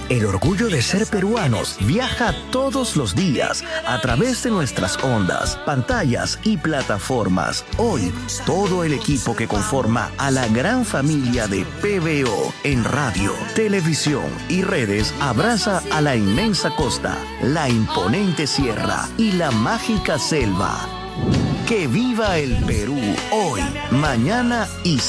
El orgullo de ser peruanos viaja todos los días a través de nuestras ondas, pantallas y plataformas. Hoy, todo el equipo que conforma a la gran familia de PBO en radio, televisión y redes abraza a la inmensa costa, la imponente sierra y la mágica selva. ¡Que viva el Perú hoy, mañana y